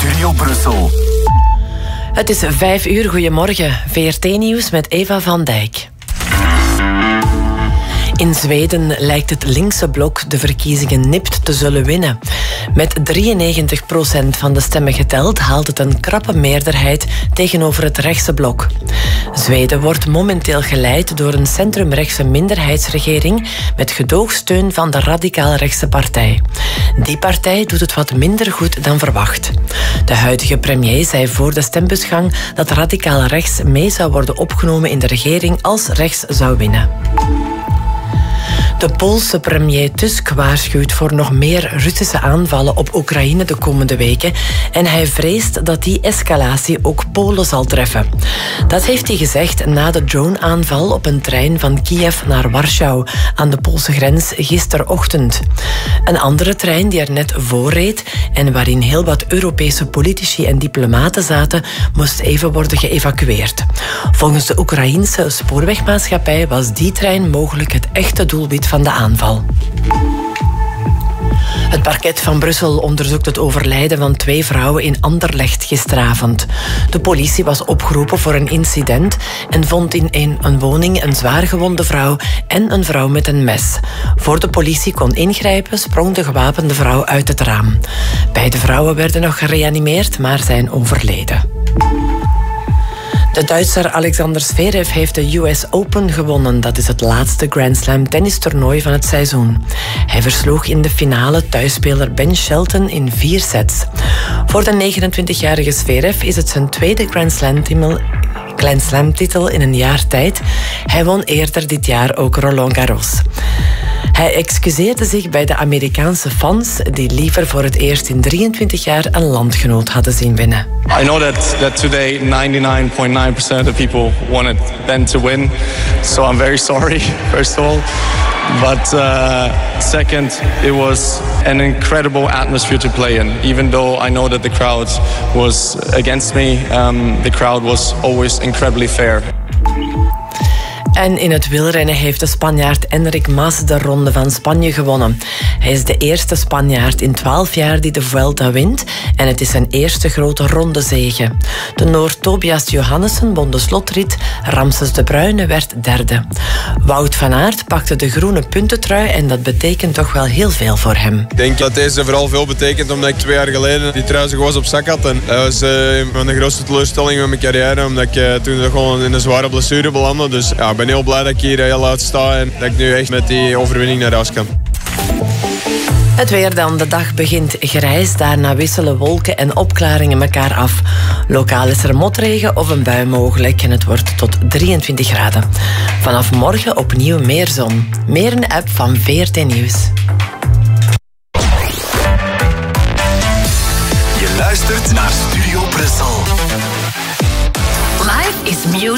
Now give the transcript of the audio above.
Studio Brussel. Het is 5 uur. Goedemorgen. VRT-nieuws met Eva van Dijk. In Zweden lijkt het linkse blok de verkiezingen nipt te zullen winnen. Met 93% van de stemmen geteld haalt het een krappe meerderheid tegenover het rechtse blok. Zweden wordt momenteel geleid door een centrumrechtse minderheidsregering met gedoogsteun van de radicaal-rechtse partij. Die partij doet het wat minder goed dan verwacht. De huidige premier zei voor de stembusgang dat radicaal rechts mee zou worden opgenomen in de regering als rechts zou winnen. De Poolse premier Tusk waarschuwt voor nog meer Russische aanvallen op Oekraïne de komende weken en hij vreest dat die escalatie ook Polen zal treffen. Dat heeft hij gezegd na de drone-aanval op een trein van Kiev naar Warschau aan de Poolse grens gisterochtend. Een andere trein die er net voor reed en waarin heel wat Europese politici en diplomaten zaten, moest even worden geëvacueerd. Volgens de Oekraïense spoorwegmaatschappij was die trein mogelijk het echte doelwit van de aanval. Het parket van Brussel onderzoekt het overlijden van 2 vrouwen in Anderlecht gisteravond. De politie was opgeroepen voor een incident en vond in een woning een zwaargewonde vrouw en een vrouw met een mes. Voor de politie kon ingrijpen, sprong de gewapende vrouw uit het raam. Beide vrouwen werden nog gereanimeerd, maar zijn overleden. De Duitser Alexander Zverev heeft de US Open gewonnen. Dat is het laatste Grand Slam tennistoernooi van het seizoen. Hij versloeg in de finale thuisspeler Ben Shelton in 4 sets. Voor de 29-jarige Zverev is het zijn tweede Grand Slam titel in een jaar tijd. Hij won eerder dit jaar ook Roland Garros. Hij excuseerde zich bij de Amerikaanse fans die liever voor het eerst in 23 jaar een landgenoot hadden zien winnen. I know that today 99.9% of the people wanted Ben to win, so I'm very sorry, first of all. But second, it was an incredible atmosphere to play in. Even though I know that the crowd was against me, the crowd was always incredibly fair. En in het wielrennen heeft de Spanjaard Enric Mas de Ronde van Spanje gewonnen. Hij is de eerste Spanjaard in 12 jaar die de Vuelta wint en het is zijn eerste grote rondezege. De Noor Tobias Johannessen won de slotrit, Ramses de Bruyne werd derde. Wout van Aert pakte de groene puntentrui en dat betekent toch wel heel veel voor hem. Ik denk dat deze vooral veel betekent omdat ik 2 jaar geleden die trui zo gewoon op zak had. En dat was de grootste teleurstelling van mijn carrière, omdat ik toen gewoon in een zware blessure belandde. Dus ja, ik ben heel blij dat ik hier heel laat sta en dat ik nu echt met die overwinning naar huis kan. Het weer dan. De dag begint grijs, daarna wisselen wolken en opklaringen elkaar af. Lokaal is er motregen of een bui mogelijk en het wordt tot 23 graden. Vanaf morgen opnieuw meer zon. Meer in de app van VRT Nieuws. Je luistert naar Studio Brussel. Life is music.